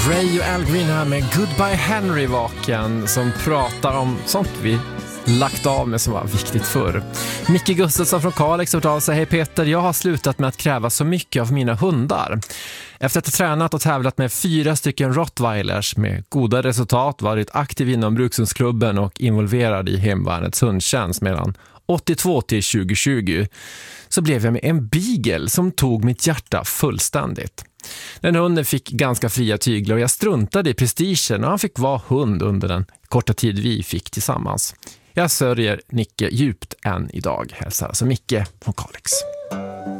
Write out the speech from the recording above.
Ray och Al Green här med Goodbye Henry vaken, som pratar om sånt vi lagt av med som var viktigt förr. Micke Gustafsson från Kalix har sig: hej Peter, jag har slutat med att kräva så mycket av mina hundar. Efter att ha tränat och tävlat med 4 stycken rottweilers med goda resultat, varit aktiv inom Brukshundsklubben och involverad i hemvärnets hundtjänst mellan 82 till 2020, så blev jag med en beagle som tog mitt hjärta fullständigt. Den hunden fick ganska fria tyglar och jag struntade i prestigen och han fick vara hund under den korta tid vi fick tillsammans. Jag sörjer Nicke djupt än idag, hälsar alltså Micke från Kalix.